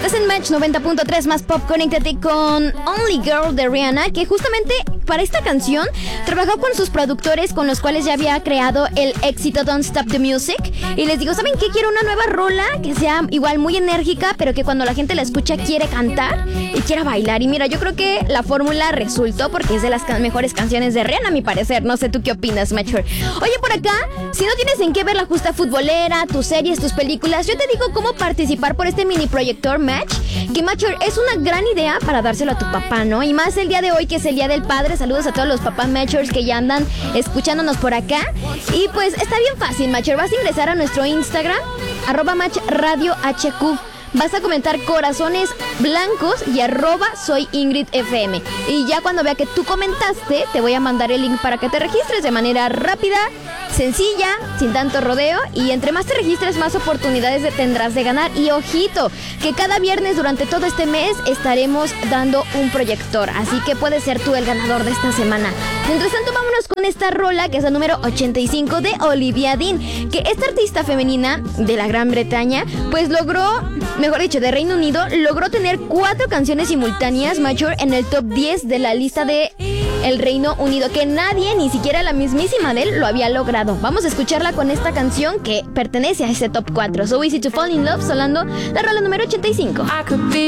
Estás en Match 90.3 más pop. Conéctate con Only Girl de Rihanna, que justamente para esta canción trabajó con sus productores con los cuales ya había creado el éxito Don't Stop the Music. Y les digo, ¿saben qué? Quiero una nueva rola que sea igual muy enérgica, pero que cuando la gente la escucha quiere cantar y quiera bailar. Y mira, yo creo que la fórmula resultó porque es de las mejores canciones de Rihanna, a mi parecer. No sé tú qué opinas, Matcher. Oye, por acá, si no tienes en qué ver la justa futbolera, tus series, tus películas, yo te digo cómo participar por este mini proyector Match, que Matcher es una gran idea para dárselo a tu papá, ¿no? Y más el día de hoy, que es el Día del Padre. Saludos a todos los papás Matchers que ya andan escuchándonos por acá. Y pues está bien fácil, Matcher. Vas a ingresar a nuestro Instagram, @MatchRadioHQ. Vas a comentar corazones blancos y @soyingridfm. Y ya cuando vea que tú comentaste, te voy a mandar el link para que te registres de manera rápida, sencilla, sin tanto rodeo. Y entre más te registres, más oportunidades tendrás de ganar. Y ojito, que cada viernes durante todo este mes estaremos dando un proyector. Así que puedes ser tú el ganador de esta semana. Mientras tanto, vámonos con esta rola, que es la número 85 de Olivia Dean. Que esta artista femenina de la Gran Bretaña, pues logró, mejor dicho, de Reino Unido, logró tener 4 canciones simultáneas, Mature, en el top 10 de la lista de el Reino Unido, que nadie, ni siquiera la mismísima Adele, lo había logrado. Vamos a escucharla con esta canción que pertenece a ese top 4. So Easy to Fall in Love, sonando la rola número 85.